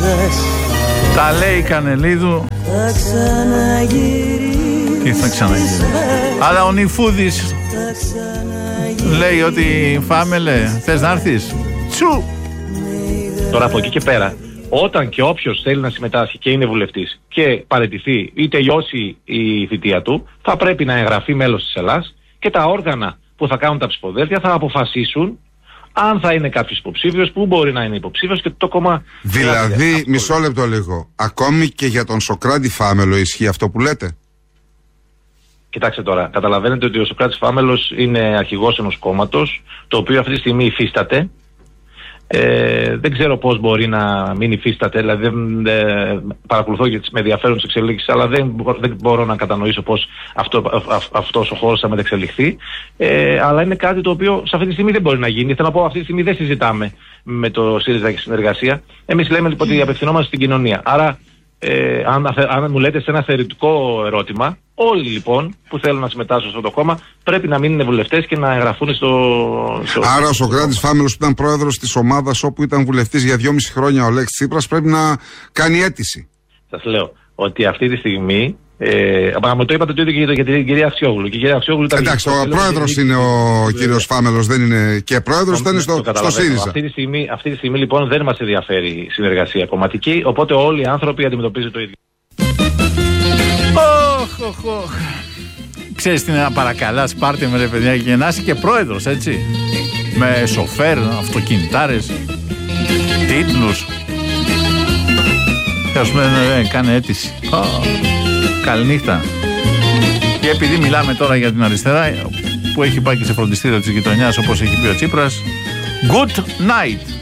Τα λέει η Κανελίδου. Τι θα ξαναγυρίσει. Αλλά ο Νιφούδης λέει ότι Φάμελε, θες να έρθεις? Τσου. Τώρα από εκεί και πέρα, όταν και όποιος θέλει να συμμετάσχει και είναι βουλευτής και παραιτηθεί ή τελειώσει η θητεία του, θα πρέπει να εγγραφεί μέλος της Ελλάς και τα όργανα που θα κάνουν τα ψηφοδέλτια θα αποφασίσουν αν θα είναι κάποιος υποψήφιος, που μπορεί να είναι υποψήφιος και το κόμμα. Δηλαδή, μισό λεπτό λίγο. Ακόμη και για τον Σωκράτη Φάμελο ισχύει αυτό που λέτε? Κοιτάξτε τώρα, καταλαβαίνετε ότι ο Σωκράτης Φάμελος είναι αρχηγός ενός κόμματος, το οποίο αυτή τη στιγμή υφίσταται. Δεν ξέρω πώς μπορεί να μην υφίσταται, δηλαδή παρακολουθώ και με ενδιαφέρον τις εξελίξεις, αλλά δεν μπορώ να κατανοήσω πώς αυτός ο χώρος θα μεταξελιχθεί. Αλλά είναι κάτι το οποίο σε αυτή τη στιγμή δεν μπορεί να γίνει. Θέλω να πω, αυτή τη στιγμή δεν συζητάμε με το ΣΥΡΙΖΑ και συνεργασία. Εμείς λέμε λοιπόν ότι απευθυνόμαστε στην κοινωνία. Άρα, αν μου λέτε σε ένα θεωρητικό ερώτημα, όλοι λοιπόν που θέλουν να συμμετάσχουν σε αυτό το κόμμα πρέπει να μείνουν βουλευτές και να εγγραφούν στο. Άρα ο Σωκράτης Φάμελος, που ήταν πρόεδρος της ομάδας όπου ήταν βουλευτής για 2,5 χρόνια ο Αλέξης Τσίπρας, πρέπει να κάνει αίτηση. Σας λέω ότι αυτή τη στιγμή. Μα το είπατε το ίδιο και για την κυρία Αξιόγλου. Εντάξει, ο πρόεδρος είναι ο κύριος Φάμελος, δεν είναι και πρόεδρος, ήταν στο ΣΥΡΙΖΑ. Αυτή τη στιγμή λοιπόν δεν μας ενδιαφέρει η συνεργασία κομματική, οπότε όλοι οι άνθρωποι αντιμετωπίζουν το ίδιο. Ξέρεις τι είναι να παρακαλάς πάρτι με ρε παιδιά και να είσαι και πρόεδρος, έτσι? Με σοφέρ, αυτοκινητάρες, τίτλους. Και ας πούμε κάνε αίτηση. Καληνύχτα. Και επειδή μιλάμε τώρα για την αριστερά που έχει πάει και σε φροντιστήριο της γειτονιάς, όπως έχει πει ο Τσίπρας, good night.